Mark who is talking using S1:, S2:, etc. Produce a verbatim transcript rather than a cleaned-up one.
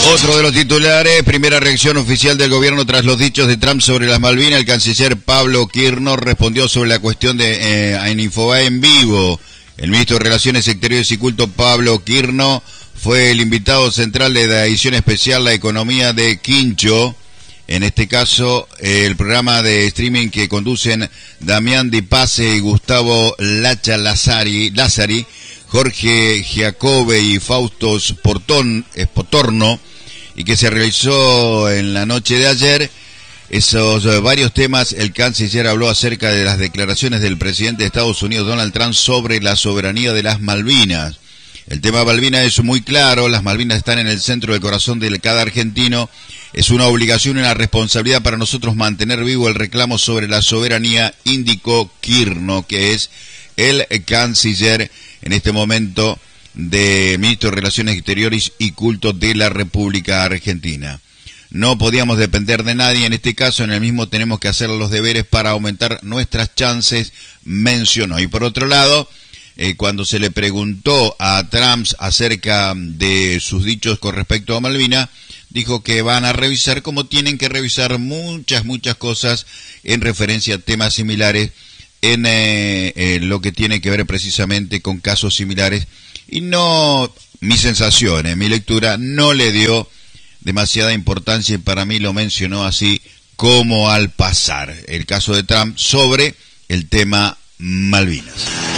S1: Otro de los titulares, primera reacción oficial del gobierno tras los dichos de Trump sobre las Malvinas. El canciller Pablo Kirno respondió sobre la cuestión de eh, en Infobae en vivo. El ministro de Relaciones Exteriores y Culto, Pablo Kirno, fue el invitado central de la edición especial La Economía de Quincho. En este caso, eh, el programa de streaming que conducen Damián Di Pace y Gustavo Lacha Lazari, Lazari, Jorge Giacobbe y Fausto Portón, Potorno, y que se realizó en la noche de ayer. Esos eh, varios temas, el canciller habló acerca de las declaraciones del presidente de Estados Unidos, Donald Trump, sobre la soberanía de las Malvinas. El tema Malvinas es muy claro, las Malvinas están en el centro del corazón de cada argentino. Es una obligación y una responsabilidad para nosotros mantener vivo el reclamo sobre la soberanía, indicó Kirno, que es el canciller en este momento de ministro de Relaciones Exteriores y Culto de la República Argentina. No podíamos depender de nadie, en este caso en el mismo tenemos que hacer los deberes para aumentar nuestras chances, mencionó. Y por otro lado, eh, cuando se le preguntó a Trump acerca de sus dichos con respecto a Malvinas, dijo que van a revisar, como tienen que revisar muchas, muchas cosas en referencia a temas similares, en eh, eh, lo que tiene que ver precisamente con casos similares. Y no, mi sensación, eh, mi lectura, no le dio demasiada importancia y para mí lo mencionó así como al pasar el caso de Trump sobre el tema Malvinas.